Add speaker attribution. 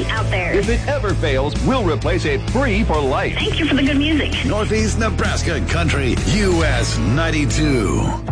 Speaker 1: great out there.
Speaker 2: If it ever fails, we'll replace it free for life.
Speaker 1: Thank you for the good music.
Speaker 3: Northeast Nebraska Country, US 92.